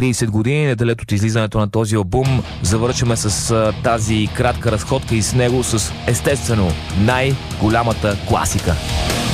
30 години, неделят от излизането на този албум, завършваме с тази кратка разходка и с него с естествено най-голямата класика.